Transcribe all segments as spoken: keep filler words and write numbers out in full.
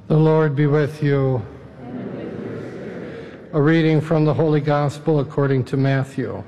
The Lord be with you. A reading from the Holy Gospel according to Matthew.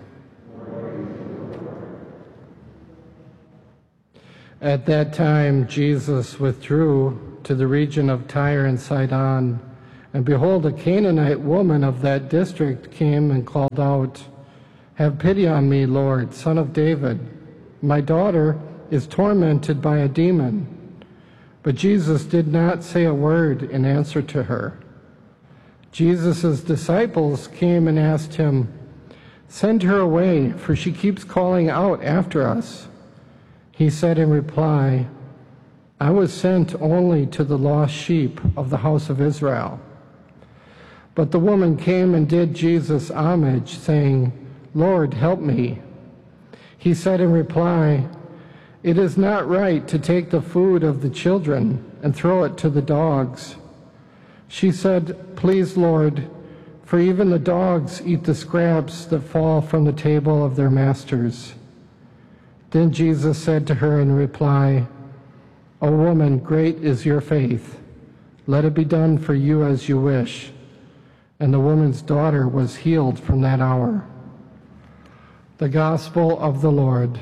At that time, Jesus withdrew to the region of Tyre and Sidon, and behold, a Canaanite woman of that district came and called out, "Have pity on me, Lord, Son of David. My daughter is tormented by a demon." But Jesus did not say a word in answer to her. Jesus' disciples came and asked him, "Send her away, for she keeps calling out after us." He said in reply, "I was sent only to the lost sheep of the house of Israel." But the woman came and did Jesus homage, saying, "Lord, help me." He said in reply, "It is not right to take the food of the children and throw it to the dogs." She said, "Please, Lord, for even the dogs eat the scraps that fall from the table of their masters." Then Jesus said to her in reply, "O woman, great is your faith. Let it be done for you as you wish." And the woman's daughter was healed from that hour. The Gospel of the Lord.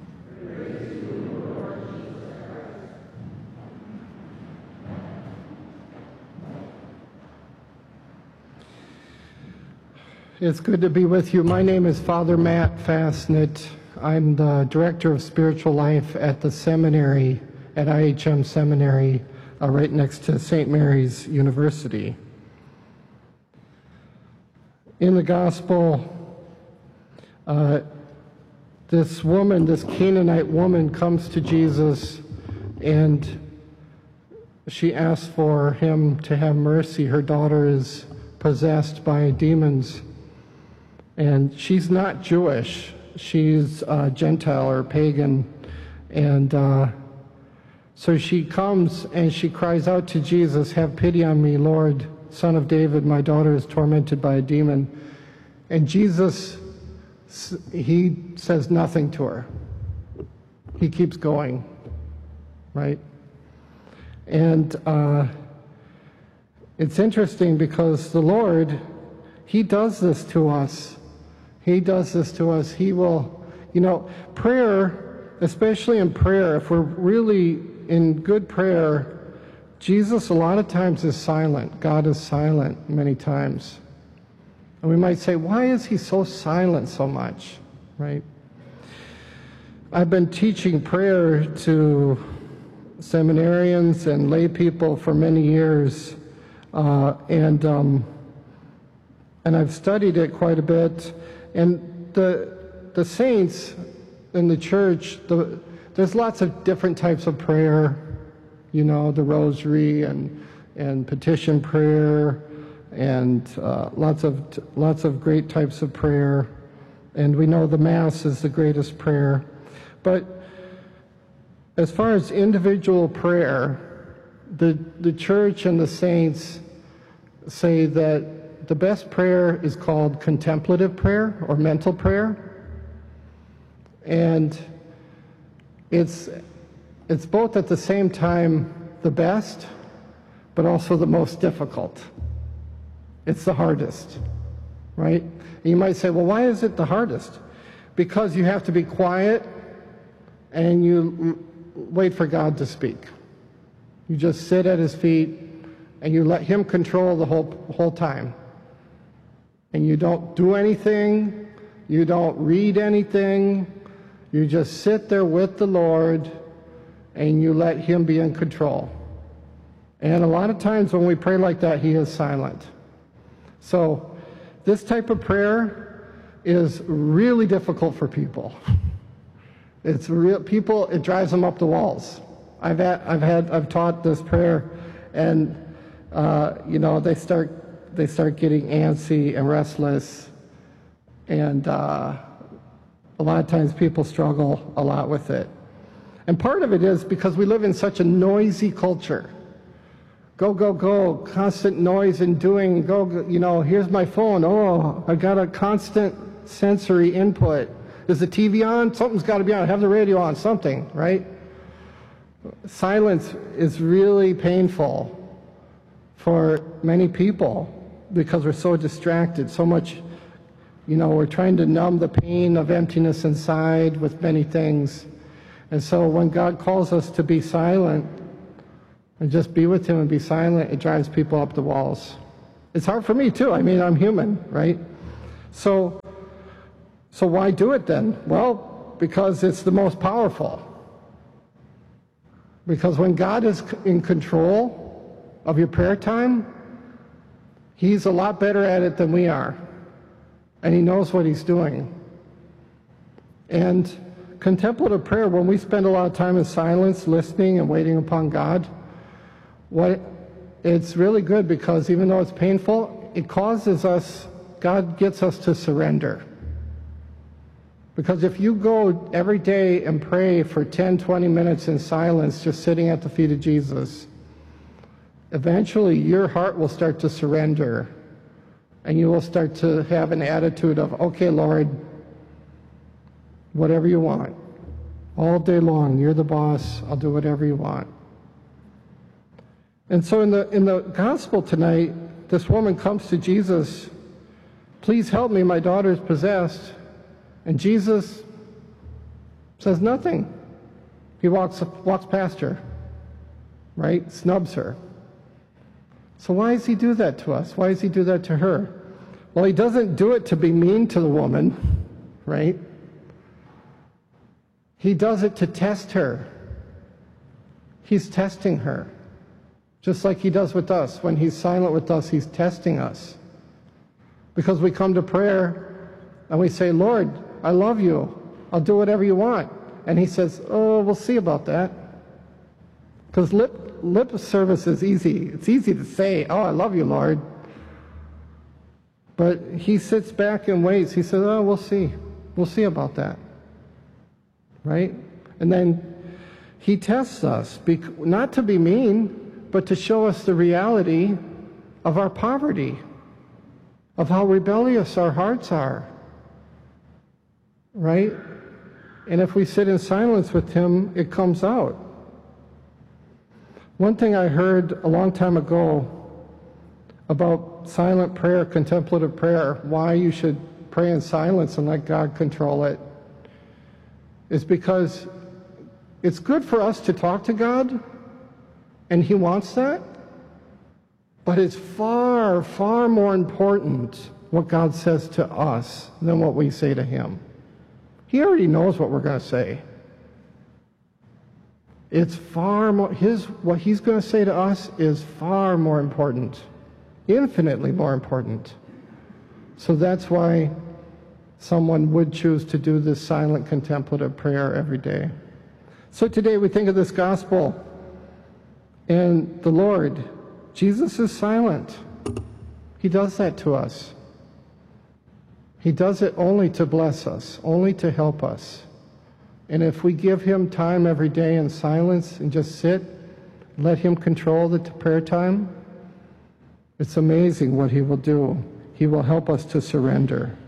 It's good to be with you. My name is Father Matt Fastnett. I'm the Director of Spiritual Life at the seminary, at I H M Seminary, uh, right next to Saint Mary's University. In the Gospel, uh, this woman, this Canaanite woman, comes to Jesus and she asks for him to have mercy. Her daughter is possessed by demons. And she's not Jewish. She's uh, Gentile or pagan. And uh, so she comes and she cries out to Jesus, "Have pity on me, Lord, Son of David. My daughter is tormented by a demon." And Jesus, he says nothing to her. He keeps going, right? And uh, it's interesting because the Lord, he does this to us. He does this to us. He will, you know, prayer, especially in prayer, if we're really in good prayer, Jesus a lot of times is silent. God is silent many times. And we might say, why is he so silent so much, right? I've been teaching prayer to seminarians and lay people for many years, uh, and um, and I've studied it quite a bit. And the the saints in the church, the, there's lots of different types of prayer, you know, the rosary and and petition prayer, and uh, lots of lots of great types of prayer. And we know the Mass is the greatest prayer. But as far as individual prayer, the the church and the saints say that the best prayer is called contemplative prayer or mental prayer. And it's it's both at the same time the best, but also the most difficult. It's the hardest, right? And you might say, well, why is it the hardest? Because you have to be quiet and you wait for God to speak. You just sit at his feet and you let him control the whole whole time. And you don't do anything, you don't read anything, you just sit there with the Lord and you let him be in control. And a lot of times when we pray like that, he is silent. So this type of prayer is really difficult for people. It's real, people, it drives them up the walls. I've had, I've had, I've taught this prayer, and uh, you know, they start they start getting antsy and restless, and uh, a lot of times people struggle a lot with it. And part of it is because we live in such a noisy culture. Go, go, go, constant noise and doing, go, you know, here's my phone, oh, I got a constant sensory input. Is the T V on? Something's got to be on. Have the radio on, something, right? Silence is really painful. for many people because we're so distracted, so much, you know, we're trying to numb the pain of emptiness inside with many things. And so when God calls us to be silent and just be with him and be silent, it drives people up the walls. It's hard for me too. I mean, I'm human, right? So, so why do it then? Well, because it's the most powerful. Because when God is in control of your prayer time, he's a lot better at it than we are. And he knows what he's doing. And contemplative prayer, when we spend a lot of time in silence, listening and waiting upon God, what it's really good because even though it's painful, it causes us, God gets us to surrender. Because if you go every day and pray for ten, twenty minutes in silence, just sitting at the feet of Jesus, eventually your heart will start to surrender. And you will start to have an attitude of, okay, Lord, whatever you want. All day long, you're the boss, I'll do whatever you want. And so in the, in the gospel tonight, this woman comes to Jesus, please help me, my daughter is possessed. And Jesus says nothing. He walks, walks past her, right? Snubs her. So why does he do that to us? Why does he do that to her? Well, he doesn't do it to be mean to the woman, right? He does it to test her. He's testing her. Just like he does with us. When he's silent with us, he's testing us. Because we come to prayer and we say, Lord, I love you. I'll do whatever you want. And he says, oh, we'll see about that. Because lip, lip service is easy. It's easy to say, oh, I love you, Lord. But he sits back and waits. He says, oh, we'll see. We'll see about that. Right? And then he tests us, not to be mean, but to show us the reality of our poverty, of how rebellious our hearts are. Right? And if we sit in silence with him, it comes out. One thing I heard a long time ago about silent prayer, contemplative prayer, why you should pray in silence and let God control it, is because it's good for us to talk to God, and he wants that, but it's far, far more important what God says to us than what we say to him. He already knows what we're going to say. It's far more, his, what he's going to say to us is far more important, infinitely more important. So that's why someone would choose to do this silent contemplative prayer every day. So today we think of this gospel and the Lord. Jesus is silent. He does that to us. He does it only to bless us, only to help us. And if we give him time every day in silence and just sit, let him control the prayer time, it's amazing what he will do. He will help us to surrender.